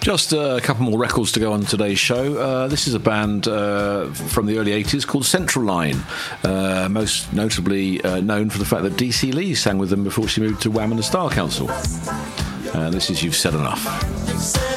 Just a couple more records to go on today's show. This is a band from the early 80s called Central Line, most notably known for the fact that DC Lee sang with them before she moved to Wham and the Star Council. This is You've Said Enough.